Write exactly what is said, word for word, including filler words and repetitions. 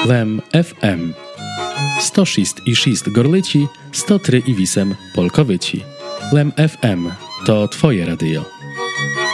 Lem F M. sto sześć i sześć Gorlici, sto trzy i osiem Polkowyci. Lem F M to Twoje radio.